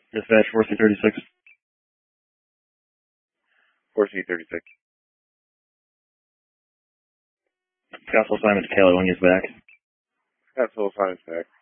Dispatch 4C36. 4C36. Scottsville Simon's Taylor when he gets back. Scottsville Simon's back.